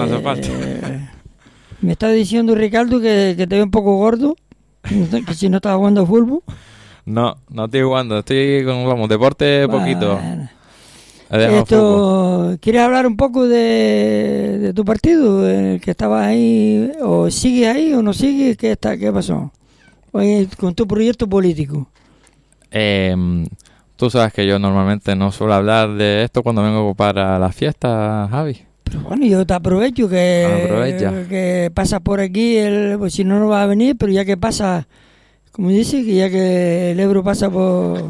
hace falta. Me está diciendo Ricardo que te ve un poco gordo, que si no estás jugando fútbol. No estoy jugando, estoy con, deporte poquito. ¿Quieres hablar un poco de tu partido? El que estabas ahí, o sigues ahí o no sigues, ¿qué pasó? Oye, con tu proyecto político. Tú sabes que yo normalmente no suelo hablar de esto cuando vengo para las fiestas, Javi. Pero bueno, yo te aprovecho que pasas por aquí, pues si no vas a venir, pero ya que pasa, como dice, que ya que el Ebro pasa por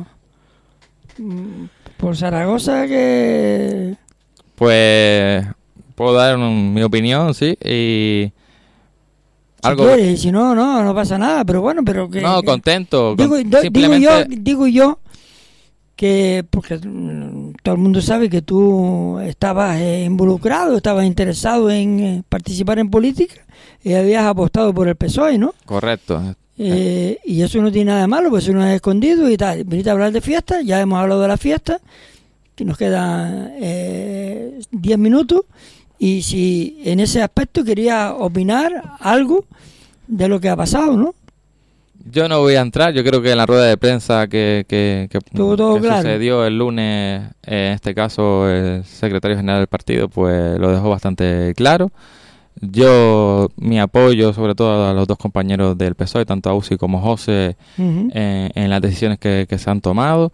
Zaragoza, que... Pues puedo dar mi opinión, sí, y... Si algo... quieres, si no pasa nada, pero bueno, pero que... No, contento. Simplemente... Digo yo que, porque todo el mundo sabe que tú estabas involucrado, estabas interesado en participar en política y habías apostado por el PSOE, ¿no? Correcto. Y eso no tiene nada de malo, pues eso no es escondido y tal. Veniste a hablar de fiesta, ya hemos hablado de la fiesta, que nos quedan 10 minutos, y si en ese aspecto quería opinar algo de lo que ha pasado, ¿no? Yo no voy a entrar, yo creo que en la rueda de prensa que claro. Sucedió el lunes, en este caso el secretario general del partido, pues lo dejó bastante claro. Yo, mi apoyo sobre todo a los dos compañeros del PSOE, tanto a Usi como José, en las decisiones que se han tomado.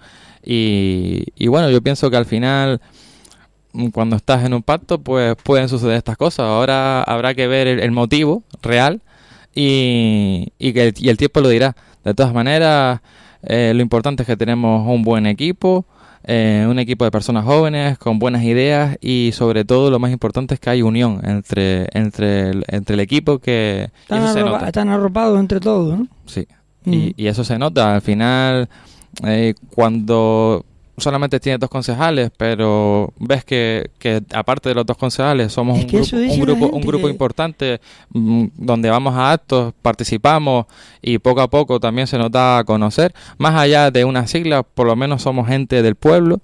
Y bueno, yo pienso que al final, cuando estás en un pacto, pues pueden suceder estas cosas. Ahora habrá que ver el motivo real y el tiempo lo dirá. De todas maneras, lo importante es que tenemos un buen equipo. Un equipo de personas jóvenes con buenas ideas y sobre todo lo más importante es que hay unión entre el equipo, que están arropados entre todos, ¿no? Sí, y eso se nota al final cuando solamente tiene 2 concejales, pero ves que aparte de los 2 concejales somos un grupo importante, donde vamos a actos, participamos y poco a poco también se nos da a conocer. Más allá de una sigla, por lo menos somos gente del pueblo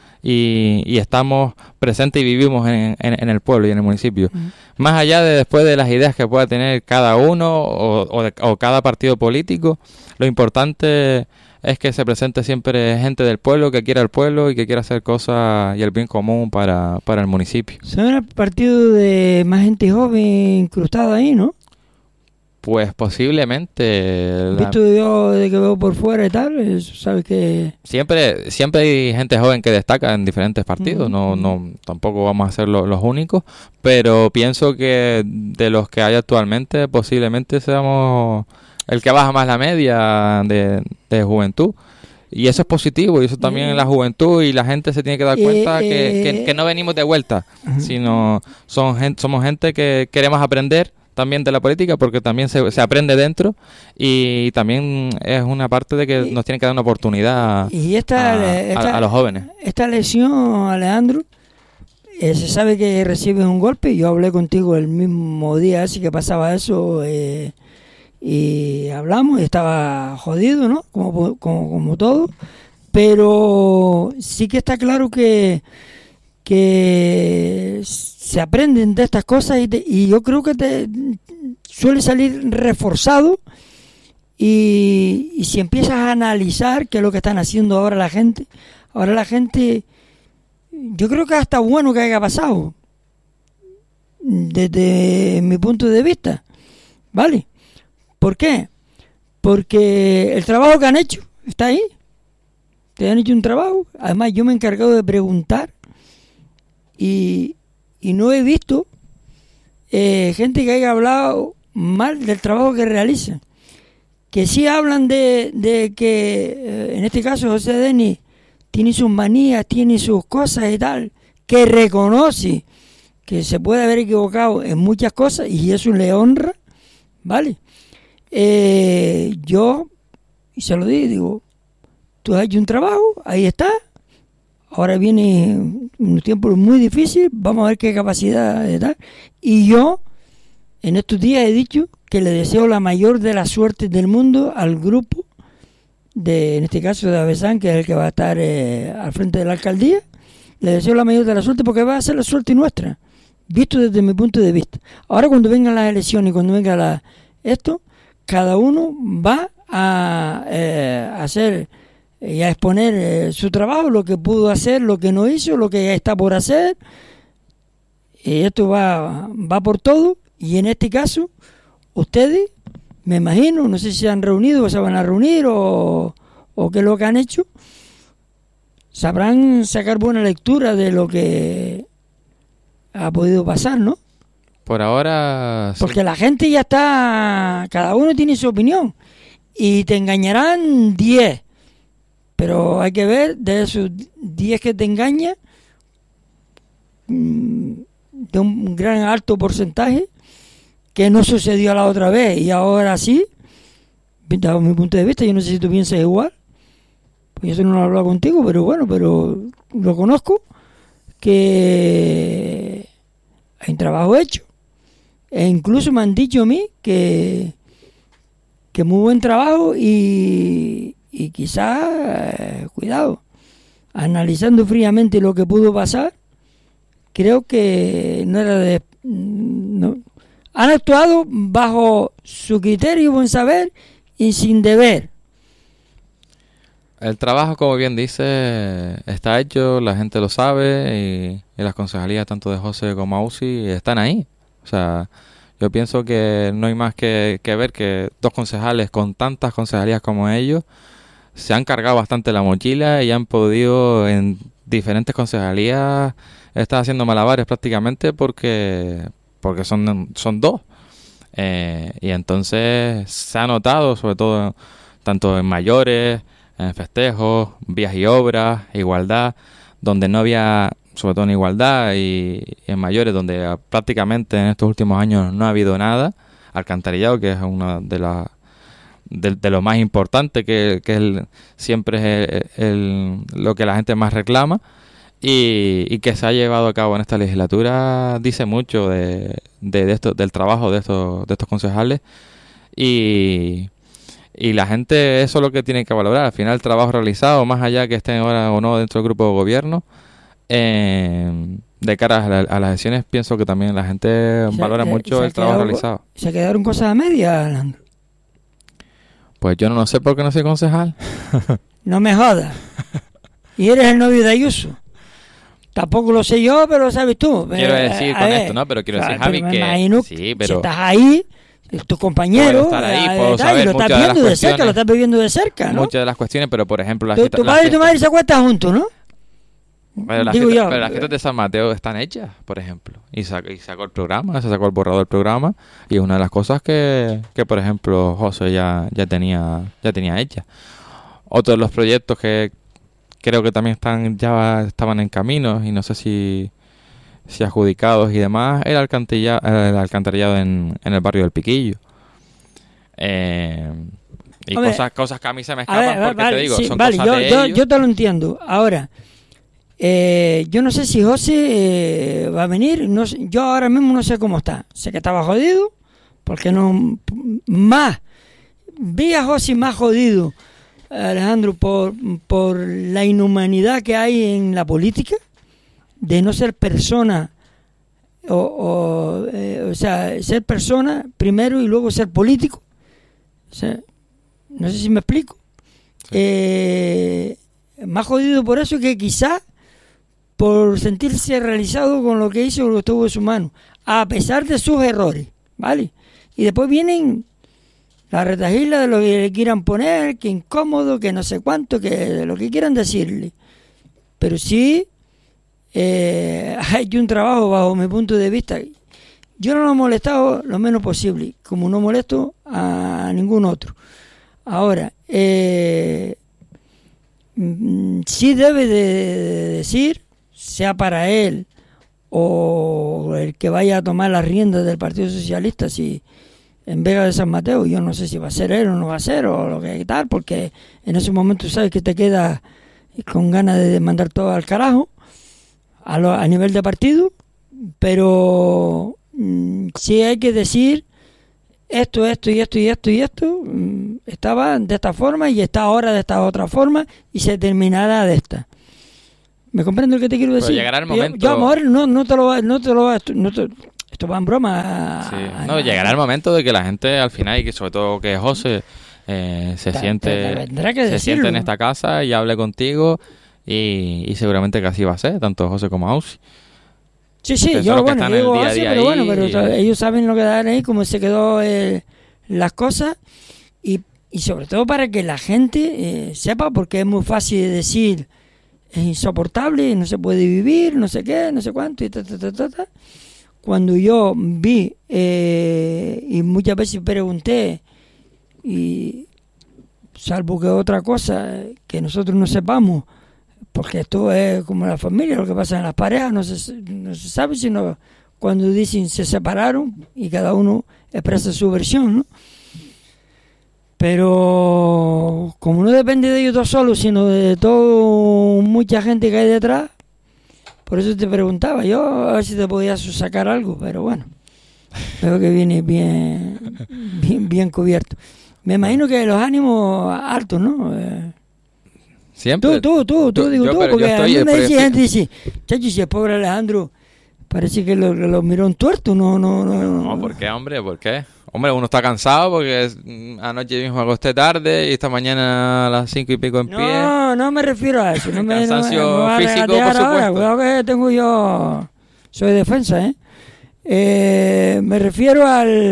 y estamos presentes y vivimos en el pueblo y en el municipio. Más allá de después de las ideas que pueda tener cada uno o cada partido político, lo importante es que se presente siempre gente del pueblo, que quiera el pueblo y que quiera hacer cosas y el bien común para el municipio. ¿Son el partido de más gente joven incrustada ahí, no? Pues posiblemente. Visto yo de que veo por fuera y tal, sabes que... Siempre hay gente joven que destaca en diferentes partidos, tampoco vamos a ser los únicos, pero pienso que de los que hay actualmente posiblemente seamos el que baja más la media de juventud. Y eso es positivo, y eso también en la juventud, y la gente se tiene que dar cuenta que no venimos de vuelta, sino somos gente que queremos aprender también de la política, porque también se aprende dentro, y también es una parte de que nos tiene que dar una oportunidad a los jóvenes. Esta lesión, Alejandro, se sabe que recibes un golpe. Yo hablé contigo el mismo día, así que pasaba eso, y hablamos, y estaba jodido, ¿no? Como todo, pero sí que está claro que se aprenden de estas cosas y yo creo que te suele salir reforzado, y si empiezas a analizar qué es lo que están haciendo ahora la gente, yo creo que hasta bueno que haya pasado desde mi punto de vista, ¿vale? ¿Por qué? Porque el trabajo que han hecho está ahí. Te han hecho un trabajo. Además, yo me he encargado de preguntar y no he visto gente que haya hablado mal del trabajo que realizan. Que sí hablan de que, en este caso, José Denis tiene sus manías, tiene sus cosas y tal, que reconoce que se puede haber equivocado en muchas cosas y eso le honra, ¿vale? Yo, y se lo digo, tú has hecho un trabajo, ahí está, ahora viene un tiempo muy difícil, vamos a ver qué capacidad da, y yo en estos días he dicho que le deseo la mayor de las suertes del mundo al grupo, en este caso de Avesán, que es el que va a estar al frente de la alcaldía. Le deseo la mayor de la suerte porque va a ser la suerte nuestra. visto desde mi punto de vista. Ahora cuando vengan las elecciones y cuando venga esto, cada uno va a hacer y a exponer su trabajo, lo que pudo hacer, lo que no hizo, lo que está por hacer. Y esto va por todo. Y en este caso, ustedes, me imagino, no sé si se han reunido o se van a reunir o qué es lo que han hecho, sabrán sacar buena lectura de lo que ha podido pasar, ¿no? Por ahora... Porque sí. La gente ya está... Cada uno tiene su opinión. Y te engañarán 10. Pero hay que ver, de esos 10 que te engañan, de un gran alto porcentaje, que no sucedió la otra vez y ahora sí, desde mi punto de vista, yo no sé si tú piensas igual, pues eso no lo he hablado contigo, pero bueno, pero lo conozco, que hay un trabajo hecho, e incluso me han dicho a mí que muy buen trabajo y quizás, cuidado, analizando fríamente lo que pudo pasar, creo que no era no, han actuado bajo su criterio, buen saber y sin deber. El trabajo, como bien dice, está hecho, la gente lo sabe y las concejalías tanto de José como Ausi están ahí. O sea, yo pienso que no hay más que ver que dos concejales con tantas concejalías como ellos se han cargado bastante la mochila y han podido en diferentes concejalías estar haciendo malabares prácticamente porque son dos. Y entonces se ha notado, sobre todo tanto en mayores, en festejos, vías y obras, igualdad, donde no había, sobre todo en igualdad y en mayores, donde prácticamente en estos últimos años no ha habido nada, alcantarillado, que es una de las de lo más importante, que siempre es lo que la gente más reclama. Y que se ha llevado a cabo en esta legislatura dice mucho de esto, del trabajo de estos concejales y la gente eso es lo que tiene que valorar. Al final el trabajo realizado, más allá que estén ahora o no dentro del grupo de gobierno, de cara a las elecciones, pienso que también la gente valora mucho el trabajo realizado. ¿Se quedaron cosas a medias, Alejandro? Pues yo no lo sé porque no soy concejal. No me jodas. Y eres el novio de Ayuso. Tampoco lo sé yo, pero lo sabes tú. Quiero decir con esto, ¿no? Pero quiero decir, Javi, que... Imagino, sí, pero... si estás ahí, tus compañeros... Puedo estar ahí, puedo saber lo estás viendo de cerca, lo estás viviendo de cerca, ¿no? Muchas de las cuestiones, pero por ejemplo... Tu padre y tu madre se acuestan juntos, ¿no? Pero las fiestas de San Mateo están hechas, por ejemplo. Y sacó el programa, se sacó el borrador del programa. Y es una de las cosas que por ejemplo, José ya tenía hecha. Otro de los proyectos que creo que también estaban en camino y no sé si adjudicados y demás, era el alcantarillado en el barrio del Piquillo. Y hombre, cosas que a mí se me escapan porque vale, te digo, sí, son vale, cosas de ellos. Yo te lo entiendo. Ahora, yo no sé si José va a venir. No sé, yo ahora mismo no sé cómo está. Sé que estaba jodido, porque no más. Vi a José más jodido, Alejandro, por la inhumanidad que hay en la política, de no ser persona, o sea, ser persona primero y luego ser político. O sea, no sé si me explico. Sí. Más jodido por eso que quizás por sentirse realizado con lo que hizo, lo que estuvo en su mano, a pesar de sus errores, ¿vale? Y después vienen la retajila de lo que le quieran poner, que incómodo, que no sé cuánto, que lo que quieran decirle. Pero sí ha hecho un trabajo bajo mi punto de vista. Yo no lo he molestado lo menos posible, como no molesto a ningún otro. Ahora, sí debe de decir, sea para él o el que vaya a tomar las riendas del Partido Socialista, si en Vega de San Mateo, yo no sé si va a ser él o no va a ser o lo que tal, porque en ese momento sabes que te quedas con ganas de mandar todo al carajo a nivel de partido, pero sí hay que decir esto estaba de esta forma y está ahora de esta otra forma y se terminará de esta. ¿Me comprendo lo que te quiero decir? Pero llegará el momento... Yo amor, esto va en broma. Sí. No, llegará el momento de que la gente al final, y que sobre todo que José se siente en esta casa y hable contigo, y seguramente que así va a ser, tanto José como Ausi. Sí, yo digo así, pero ellos saben lo que dan ahí, cómo se quedó las cosas, y sobre todo para que la gente sepa, porque es muy fácil de decir, es insoportable, no se puede vivir, no sé qué, no sé cuánto, y Cuando yo vi, y muchas veces pregunté, y salvo que otra cosa que nosotros no sepamos, porque esto es como la familia, lo que pasa en las parejas, no se sabe, sino cuando dicen se separaron y cada uno expresa su versión, ¿no? Pero como no depende de ellos dos solos, sino de toda mucha gente que hay detrás, por eso te preguntaba yo a ver si te podías sacar algo, pero bueno, veo que viene bien cubierto. Me imagino que los ánimos altos, ¿no? Siempre. Tú, porque a mí me dice gente, dice, chacho, si el pobre Alejandro parece que lo miró un tuerto, no. No, ¿por qué, hombre? ¿Por qué? Hombre, uno está cansado porque anoche mismo acosté tarde y esta mañana a las 5 y pico en pie. No me refiero a eso. No cansancio físico, por supuesto. Ahora, cuidado que tengo yo... Soy defensa, me refiero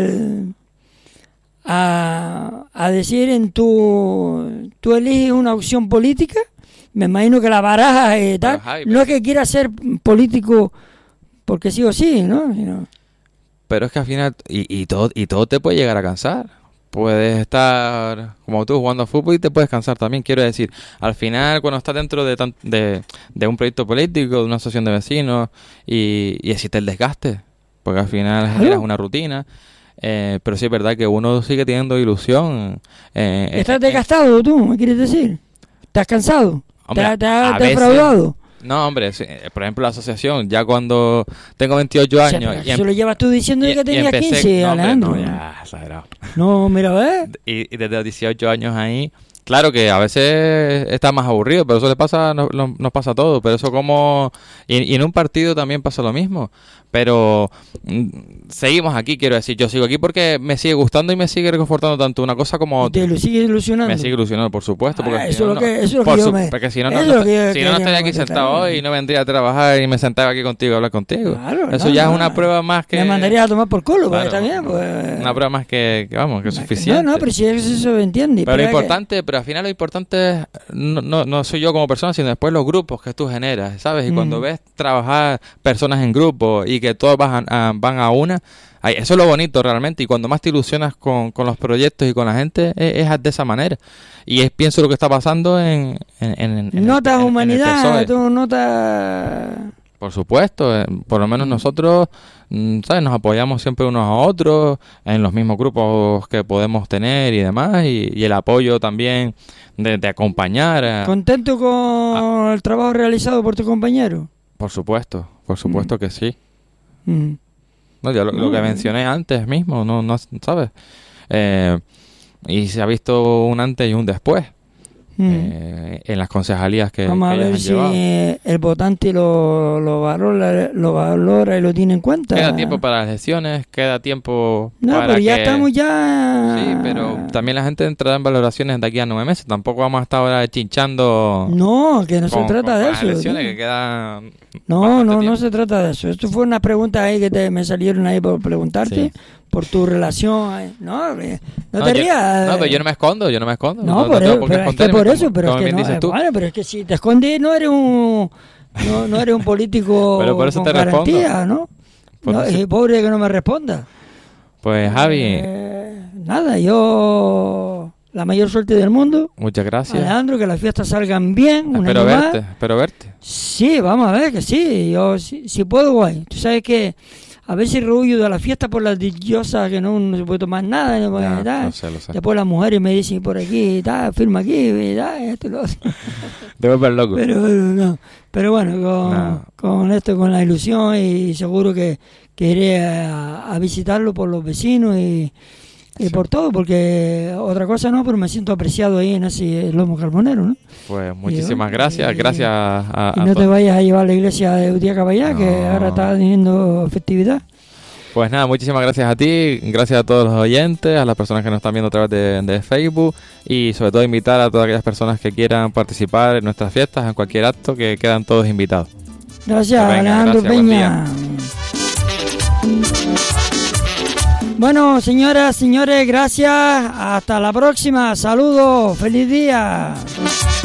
a decir tú eliges una opción política, me imagino que la baraja y tal, Javi, no es que quieras ser político porque sí o sí, ¿no? Pero es que al final, y todo te puede llegar a cansar. Puedes estar como tú jugando a fútbol y te puedes cansar también. Quiero decir, al final cuando estás dentro de un proyecto político, de una asociación de vecinos, y existe el desgaste, porque al final generas una rutina. Pero sí es verdad que uno sigue teniendo ilusión. ¿Estás desgastado tú? ¿Me quieres decir? ¿Estás cansado? Hombre, ¿Te has defraudado? No, hombre, por ejemplo la asociación, ya cuando tengo 28 años... Eso lo llevas tú diciendo que tenías 15, Alejandro. No, ya, exagerado. No, mira, ¿ves? Y desde los 18 años ahí... Claro que a veces está más aburrido, pero eso le pasa, nos pasa a todos. Pero eso como... Y en un partido también pasa lo mismo. Pero seguimos aquí, quiero decir. Yo sigo aquí porque me sigue gustando y me sigue reconfortando tanto una cosa como otra. ¿Te lo sigue ilusionando? Me sigue ilusionando, por supuesto. Porque eso es lo que yo me... Porque si no estaría aquí sentado hoy y no vendría a trabajar y me sentaba aquí contigo a hablar contigo. Claro, eso ya es una prueba más que... Me mandarías a tomar por culo, claro, también. Pues... Una prueba más que es suficiente. No, pero si eso se entiende. Pero lo importante... Pero al final lo importante es, no soy yo como persona, sino después los grupos que tú generas, ¿sabes? Y cuando ves trabajar personas en grupo y que todos van a una, eso es lo bonito realmente. Y cuando más te ilusionas con los proyectos y con la gente, es de esa manera. Y pienso lo que está pasando en notas humanidad, tú notas... Por supuesto, por lo menos nosotros, ¿sabes? Nos apoyamos siempre unos a otros en los mismos grupos que podemos tener y demás, y el apoyo también de acompañar. ¿Contento con el trabajo realizado por tu compañero? Por supuesto que sí. No, ya lo que mencioné antes mismo, no ¿sabes? Y se ha visto un antes y un después. En las concejalías que vamos a ver si llevado. El votante lo valora y lo tiene en cuenta. Queda tiempo para las elecciones, queda tiempo para pero ya estamos ya... Sí, pero también la gente entrará en valoraciones de aquí a 9 meses. Tampoco vamos a estar ahora chinchando... No, que no se trata de eso. Elecciones que quedan no se trata de eso. Esto fue una pregunta ahí que me salieron ahí por preguntarte. Sí. Por tu relación, no te rías. No, pero yo no me escondo. No, por eso, pero es que no, bueno, pero es que si te escondes no eres un político pero por eso con te garantía, respondo. ¿no? Es pobre que no me responda. Pues Javi, nada, yo la mayor suerte del mundo. Muchas gracias. Alejandro, que las fiestas salgan bien. Espero verte. Sí, vamos a ver que sí. Yo si puedo, guay. Tú sabes que a veces rehuyo de la fiesta por las dichosas que no se puede tomar nada. No puede, lo sé. Después las mujeres me dicen por aquí, firma aquí, esto y lo otro. Te voy ver loco. Pero bueno, con esto, con la ilusión, y seguro que iré a visitarlo por los vecinos y y por todo, porque otra cosa no, pero me siento apreciado ahí en ese lomo carbonero, ¿no? Pues muchísimas gracias, gracias a no te vayas a llevar a la iglesia de Utia Caballá, que ahora está teniendo festividad. Pues nada, muchísimas gracias a ti, gracias a todos los oyentes, a las personas que nos están viendo a través de Facebook y sobre todo invitar a todas aquellas personas que quieran participar en nuestras fiestas, en cualquier acto, que quedan todos invitados. Gracias, Alejandro Peña. Bueno, señoras, señores, gracias. Hasta la próxima. Saludos. Feliz día.